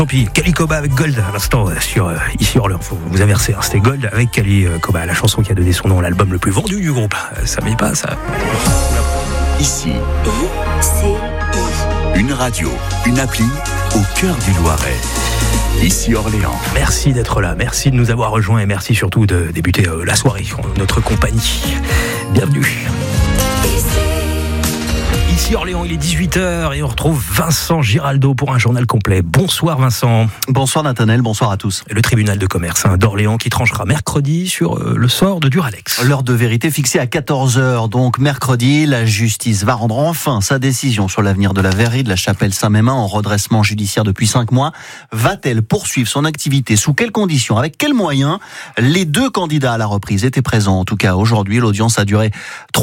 Et puis Kali Koba avec Gold à l'instant sur Ici Orléans. Faut vous inverser, c'était Gold avec Kali Koba, la chanson qui a donné son nom à l'album le plus vendu du groupe. Ça met pas ça. Ici, une radio, une appli au cœur du Loiret. Ici Orléans. Merci d'être là, merci de nous avoir rejoints et merci surtout de débuter la soirée en notre compagnie. Bienvenue. Ici Orléans, il est 18h et on retrouve Vincent Giraldo pour un journal complet. Bonsoir Vincent. Bonsoir Nathanaël, bonsoir à tous. Le tribunal de commerce d'Orléans qui tranchera mercredi sur le sort de Duralex. L'heure de vérité fixée à 14h, donc mercredi, la justice va rendre enfin sa décision sur l'avenir de la verrerie de la Chapelle Saint-Mémin en redressement judiciaire depuis 5 mois. Va-t-elle poursuivre son activité? Sous quelles conditions? Avec quels moyens? Les deux candidats à la reprise étaient présents. En tout cas, aujourd'hui, l'audience a duré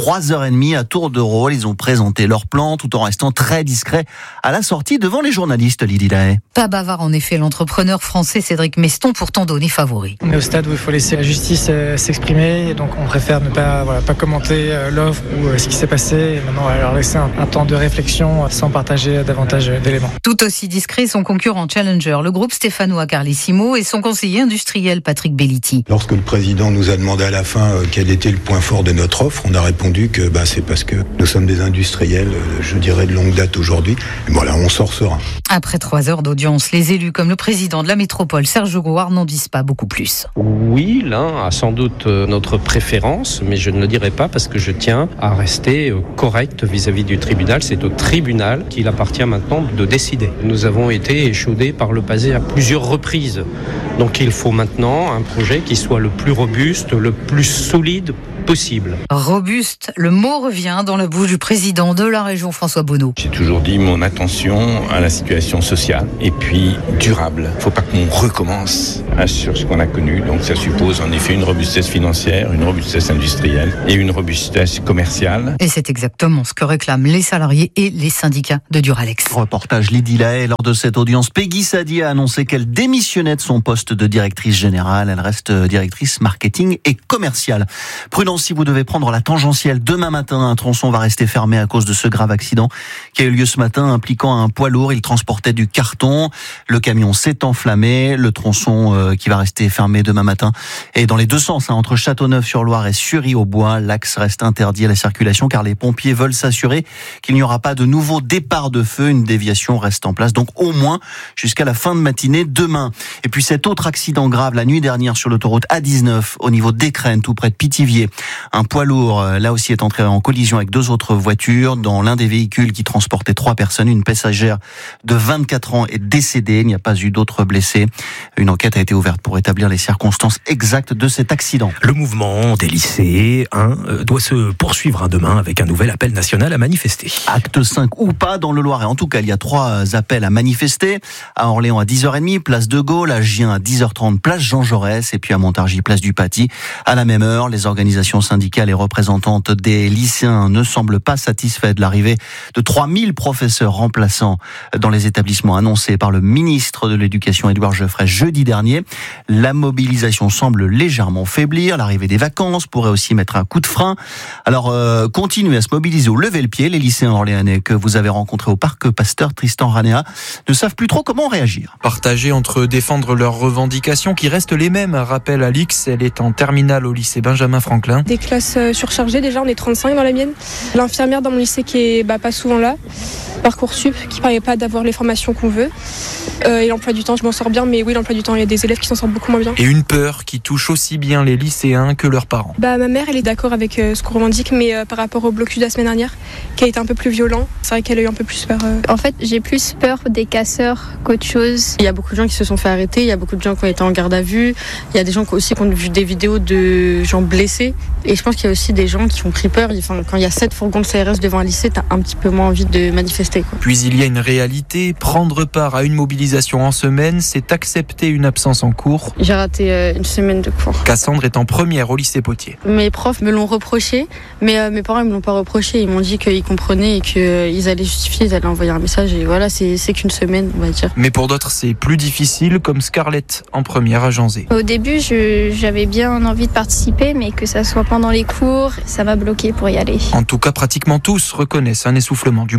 3h30 à tour de rôle. Ils ont présenté leur plan tout en restant très discret à la sortie devant les journalistes. Lydie Lahaye. Pas bavard en effet, l'entrepreneur français Cédric Meston, pourtant donné favori. On est au stade où il faut laisser la justice s'exprimer, et donc on préfère ne pas commenter l'offre ou ce qui s'est passé, et maintenant on va leur laisser un temps de réflexion sans partager davantage d'éléments. Tout aussi discret son concurrent Challenger, le groupe stéphanois Carlissimo, et son conseiller industriel Patrick Bellitti. Lorsque le président nous a demandé à la fin quel était le point fort de notre offre, on a répondu que c'est parce que nous sommes des industriels, je dirais de longue date aujourd'hui. Et voilà, on sort serein. Après 3 heures d'audience, les élus comme le président de la métropole, Serge Gouard, n'en disent pas beaucoup plus. Oui, l'un a sans doute notre préférence, mais je ne le dirai pas parce que je tiens à rester correct vis-à-vis du tribunal. C'est au tribunal qu'il appartient maintenant de décider. Nous avons été échaudés par le passé à plusieurs reprises. Donc il faut maintenant un projet qui soit le plus robuste, le plus solide possible. Robuste, le mot revient dans la bouche du président de la région, François Bonneau. J'ai toujours dit mon attention à la situation sociale et puis durable. Il ne faut pas qu'on recommence sur ce qu'on a connu. Donc ça suppose en effet une robustesse financière, une robustesse industrielle et une robustesse commerciale. Et c'est exactement ce que réclament les salariés et les syndicats de Duralex. Reportage Lydie Lahaye. Lors de cette audience, Peggy Sadi a annoncé qu'elle démissionnait de son poste de directrice générale. Elle reste directrice marketing et commerciale. Prudence si vous devez prendre la tangentielle demain matin. Un tronçon va rester fermé à cause de ce grave accident qui a eu lieu ce matin impliquant un poids lourd. Il transportait du carton. Le camion s'est enflammé. Le tronçon qui va rester fermé demain matin est dans les deux sens, entre Châteauneuf-sur-Loire et Sury-au-Bois. L'axe reste interdit à la circulation car les pompiers veulent s'assurer qu'il n'y aura pas de nouveau départ de feu. Une déviation reste en place, donc au moins jusqu'à la fin de matinée demain. Et puis cet autre accident grave la nuit dernière sur l'autoroute A19 au niveau d'Écrennes, tout près de Pithiviers. Un poids lourd, là aussi, est entré en collision avec 2 autres voitures. Dans l'un des véhicules qui transportait 3 personnes, une passagère de 24 ans est décédée. Il n'y a pas eu d'autres blessés. Une enquête a été ouverte pour établir les circonstances exactes de cet accident. Le mouvement des lycéens doit se poursuivre demain avec un nouvel appel national à manifester. Acte 5 ou pas dans le Loiret. En tout cas, il y a 3 appels à manifester. À Orléans à 10h30, place de Gaulle. À Gien à 10h30, place Jean Jaurès. Et puis à Montargis, place du Paty. À la même heure, les organisations syndicales et représentantes des lycéens ne semblent pas satisfaits de l'arrivée de 3000 professeurs remplaçants dans les établissements annoncés par le ministre de l'Éducation Édouard Geoffrey jeudi dernier. La mobilisation semble légèrement faiblir. L'arrivée des vacances pourrait aussi mettre un coup de frein. Alors, continuez à se mobiliser ou lever le pied. Les lycéens orléanais que vous avez rencontrés au parc Pasteur Tristan Ranéa ne savent plus trop comment réagir. Partagés entre défendre leurs revendications qui restent les mêmes, rappelle Alix, elle est en terminale au lycée Benjamin Franklin. Des classes surchargées, déjà on est 35 dans la mienne. L'infirmière dans mon lycée qui est pas souvent là. Parcoursup qui ne permet pas d'avoir les formations qu'on veut. Et l'emploi du temps, je m'en sors bien, mais oui, l'emploi du temps, il y a des élèves qui s'en sortent beaucoup moins bien. Et une peur qui touche aussi bien les lycéens que leurs parents. Ma mère, elle est d'accord avec ce qu'on revendique, mais par rapport au blocus de la semaine dernière, qui a été un peu plus violent, c'est vrai qu'elle a eu un peu plus peur. En fait, j'ai plus peur des casseurs qu'autre chose. Il y a beaucoup de gens qui se sont fait arrêter, il y a beaucoup de gens qui ont été en garde à vue, il y a des gens aussi qui ont vu des vidéos de gens blessés, et je pense qu'il y a aussi des gens qui ont pris peur. Enfin, quand il y a 7 fourgons de CRS devant un lycée, t'as un petit peu moins envie de manifester, quoi. Puis il y a une réalité, prendre part à une mobilisation en semaine, c'est accepter une absence en cours. J'ai raté une semaine de cours. Cassandre est en première au lycée Potier. Mes profs me l'ont reproché, mais mes parents ne me l'ont pas reproché. Ils m'ont dit qu'ils comprenaient et qu'ils allaient justifier, ils allaient envoyer un message. Et voilà, c'est qu'une semaine, on va dire. Mais pour d'autres, c'est plus difficile, comme Scarlett, en première à Janzé. Au début, j'avais bien envie de participer, mais que ça soit pendant les cours, ça m'a bloqué pour y aller. En tout cas, pratiquement tous reconnaissent un essoufflement du mouvement.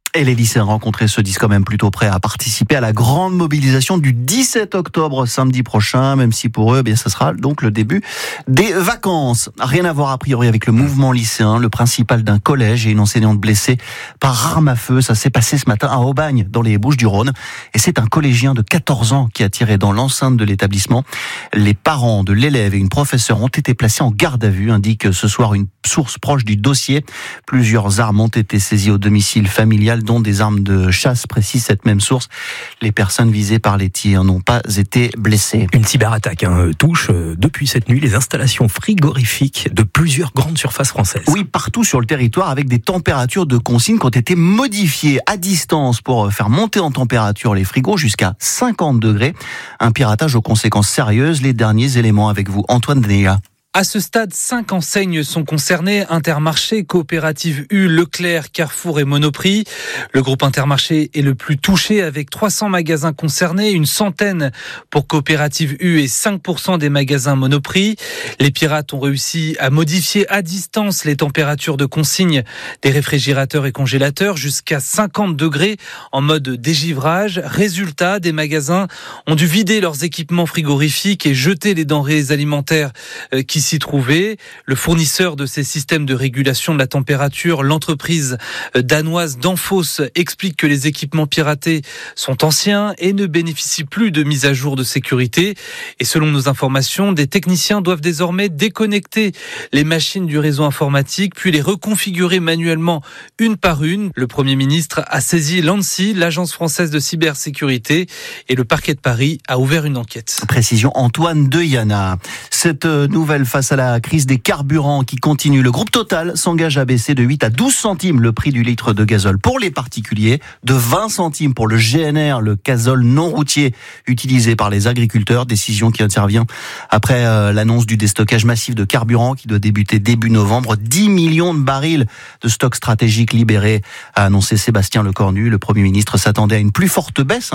Et les lycéens rencontrés se disent quand même plutôt prêts à participer à la grande mobilisation du 17 octobre, samedi prochain, même si pour eux, ça sera donc le début des vacances. Rien à voir a priori avec le mouvement lycéen. Le principal d'un collège et une enseignante blessée par arme à feu. Ça s'est passé ce matin à Aubagne, dans les Bouches-du-Rhône. Et c'est un collégien de 14 ans qui a tiré dans l'enceinte de l'établissement. Les parents de l'élève et une professeure ont été placés en garde à vue, indique ce soir une source proche du dossier. Plusieurs armes ont été saisies au domicile familial, dont des armes de chasse, précise cette même source. Les personnes visées par les tirs n'ont pas été blessées. Une cyberattaque touche depuis cette nuit les installations frigorifiques de plusieurs grandes surfaces françaises. Oui, partout sur le territoire, avec des températures de consigne qui ont été modifiées à distance pour faire monter en température les frigos jusqu'à 50 degrés. Un piratage aux conséquences sérieuses. Les derniers éléments avec vous, Antoine Déa. À ce stade, 5 enseignes sont concernées, Intermarché, Coopérative U, Leclerc, Carrefour et Monoprix. Le groupe Intermarché est le plus touché avec 300 magasins concernés, une centaine pour Coopérative U et 5% des magasins Monoprix. Les pirates ont réussi à modifier à distance les températures de consigne des réfrigérateurs et congélateurs jusqu'à 50 degrés en mode dégivrage. Résultat, des magasins ont dû vider leurs équipements frigorifiques et jeter les denrées alimentaires qui s'y trouver. Le fournisseur de ces systèmes de régulation de la température, l'entreprise danoise Danfoss, explique que les équipements piratés sont anciens et ne bénéficient plus de mise à jour de sécurité. Et selon nos informations, des techniciens doivent désormais déconnecter les machines du réseau informatique, puis les reconfigurer manuellement une par une. Le Premier ministre a saisi l'ANSSI, l'Agence française de cybersécurité, et le parquet de Paris a ouvert une enquête. Précision Antoine Deyana. Cette nouvelle face à la crise des carburants qui continue, le groupe Total s'engage à baisser de 8 à 12 centimes le prix du litre de gazole pour les particuliers, de 20 centimes pour le GNR, le gazole non routier utilisé par les agriculteurs. Décision qui intervient après l'annonce du déstockage massif de carburant qui doit débuter début novembre. 10 millions de barils de stock stratégique libérés, a annoncé Sébastien Lecornu. Le Premier ministre s'attendait à une plus forte baisse